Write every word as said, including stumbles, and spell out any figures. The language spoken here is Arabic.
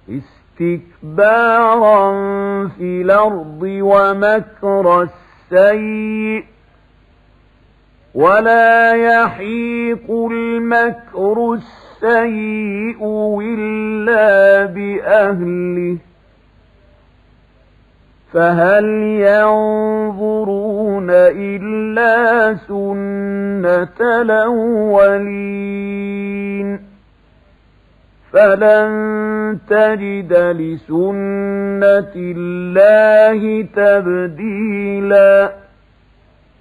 استكبارا في الأرض ومكر السيء ولا يحيق المكر السيء إلا بأهله فهل ينظرون إلا سنة الأولين فلن تجد لسنة الله تبديلا